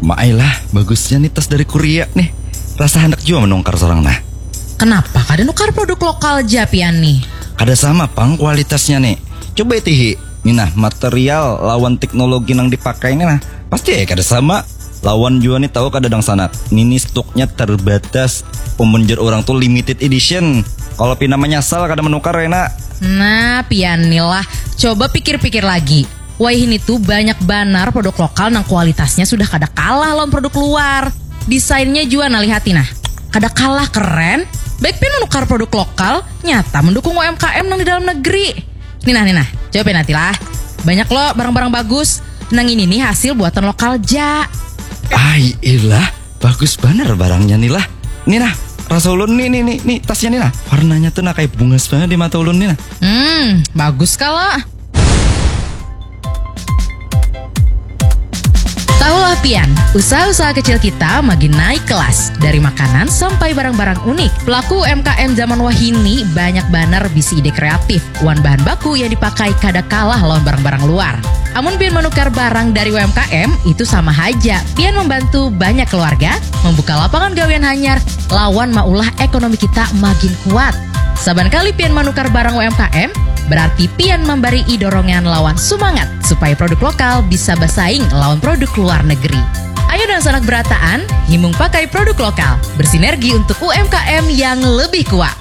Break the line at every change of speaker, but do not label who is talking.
Maailah, bagusnya nih tas dari Korea nih. Rasa hendak juga menungkar seorang nah.
Kenapa kada nukar produk lokal Japian nih?
Kada sama pang kualitasnya nih. Coba itihi. Nih nah, material lawan teknologi yang dipakai ini nah. Pasti ya kada sama. Lawan juga nih tahu kada dang sana. Ini stoknya terbatas. Pemenjer orang tuh limited edition. Kalau pina menyasal kada menukar enak.
Nah, pian nih lah. Coba pikir-pikir lagi. Wah ini tuh banyak banar produk lokal nang kualitasnya sudah kada kalah lawan produk luar. Desainnya juga nah lihati nah. Kada kalah keren. Baik pin menukar produk lokal, nyata mendukung UMKM nang di dalam negeri. Nina, coba nanti lah. Banyak loh barang-barang bagus. Nang ini nih hasil buatan lokal ja.
Ilah, bagus bener barangnya nih lah. Nih nah, rasa ulun nih tasnya nih nah. Warnanya tuh nah kayak bunga banget di mata ulun nih nah.
Bagus kala. Tahulah pian, usaha-usaha kecil kita makin naik kelas. Dari makanan sampai barang-barang unik. Pelaku UMKM zaman wahini banyak banar bisi ide kreatif. Wan bahan baku yang dipakai kada kalah lawan barang-barang luar. Amun pian menukar barang dari UMKM, itu sama aja. Pian membantu banyak keluarga, membuka lapangan gawean hanyar, lawan maulah ekonomi kita makin kuat. Saban kali pian menukar barang UMKM, berarti pian memberi dorongan lawan semangat supaya produk lokal bisa bersaing lawan produk luar negeri. Ayo dan sanak berataan, himung pakai produk lokal, bersinergi untuk UMKM yang lebih kuat.